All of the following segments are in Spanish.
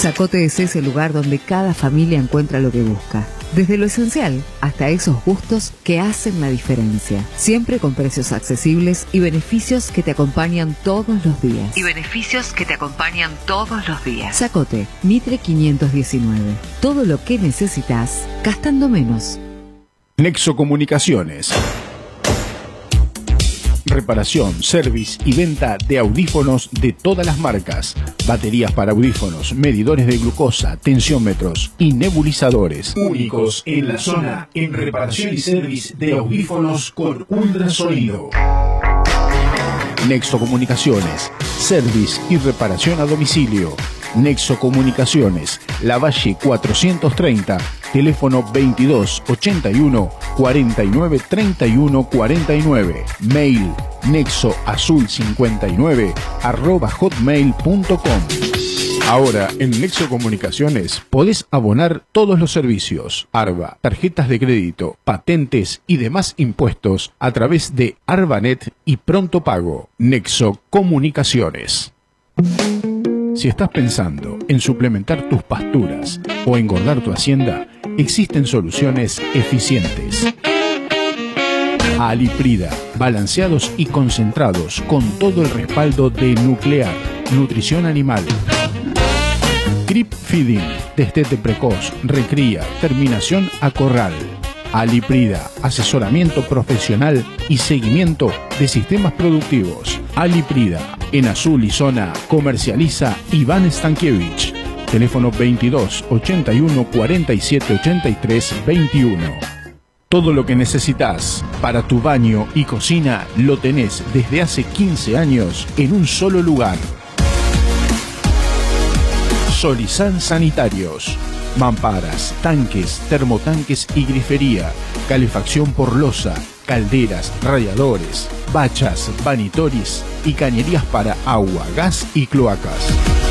Zacote es ese lugar donde cada familia encuentra lo que busca. Desde lo esencial hasta esos gustos que hacen la diferencia. Siempre con precios accesibles y beneficios que te acompañan todos los días. Zacote, Mitre 519. Todo lo que necesitas, gastando menos. Nexo Comunicaciones. Reparación, service y venta de audífonos de todas las marcas. Baterías para audífonos, medidores de glucosa, tensiómetros y nebulizadores. Únicos en la zona en reparación y service de audífonos con ultrasonido. Nexo Comunicaciones. Service y reparación a domicilio. Nexo Comunicaciones. Lavalle 430. Teléfono 2281 49 31 49. Mail nexoazul59@hotmail.com. Ahora en Nexo Comunicaciones podés abonar todos los servicios, ARBA, tarjetas de crédito, patentes y demás impuestos a través de ARBANET y Pronto Pago. Nexo Comunicaciones. Si estás pensando en suplementar tus pasturas o engordar tu hacienda, existen soluciones eficientes. Aliprida, balanceados y concentrados con todo el respaldo de Nuclear, nutrición animal. Crip Feeding, destete precoz, recría, terminación a corral. Aliprida, asesoramiento profesional y seguimiento de sistemas productivos. Aliprida, en Azul y Zona, comercializa Iván Stankiewicz. Teléfono 22 81 47 83 21. Todo lo que necesitas para tu baño y cocina lo tenés desde hace 15 años en un solo lugar. Solizán Sanitarios. Mamparas, tanques, termotanques y grifería. Calefacción por losa, calderas, radiadores, bachas, vanitoris y cañerías para agua, gas y cloacas.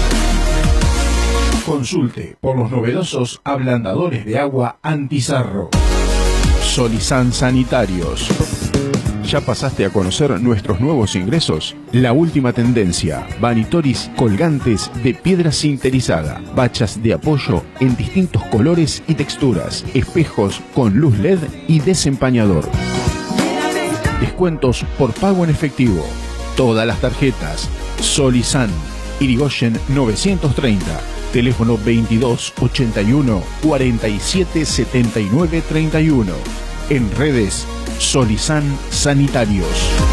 Consulte por los novedosos ablandadores de agua antisarro. Solizán Sanitarios. ¿Ya pasaste a conocer nuestros nuevos ingresos? La última tendencia, vanitoris colgantes de piedra sinterizada, bachas de apoyo en distintos colores y texturas, espejos con luz LED y desempañador. Descuentos por pago en efectivo. Todas las tarjetas. Solizán, Irigoyen 930. Teléfono 22 81 47 79 31. En redes, Solizán Sanitarios.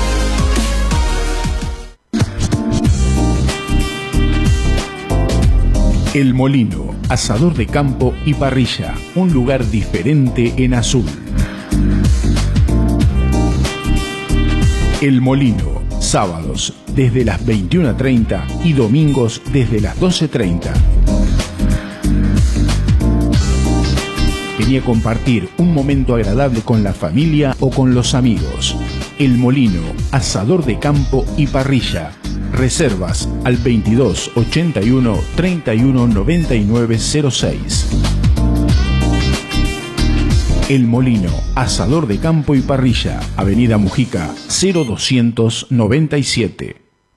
El Molino, asador de campo y parrilla, un lugar diferente en Azul. El Molino, sábados desde las 21:30 y domingos desde las 12:30. Vení a compartir un momento agradable con la familia o con los amigos. El Molino, asador de campo y parrilla. Reservas al 22 81 31 99 06. El Molino, asador de campo y parrilla. Avenida Mujica 0297.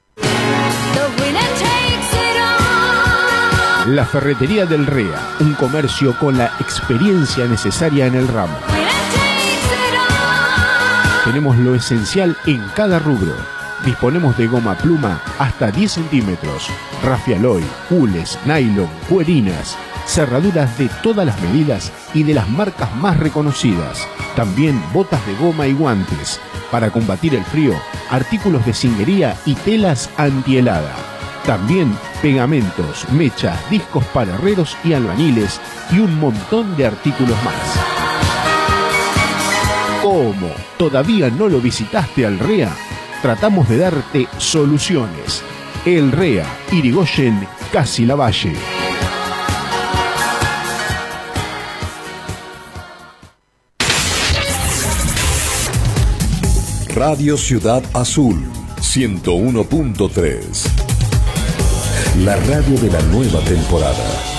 La Ferretería del Rea, un comercio con la experiencia necesaria en el ramo. Tenemos lo esencial en cada rubro. Disponemos de goma pluma hasta 10 centímetros, rafialoy, hules, nylon, cuerinas, cerraduras de todas las medidas y de las marcas más reconocidas. También botas de goma y guantes. Para combatir el frío, artículos de zinguería y telas antihelada. También pegamentos, mechas, discos para herreros y albañiles y un montón de artículos más. ¿Cómo? ¿Todavía no lo visitaste al REA? Tratamos de darte soluciones. El REA, Irigoyen, Casi Lavalle. Radio Ciudad Azul 101.3. La radio de la nueva temporada.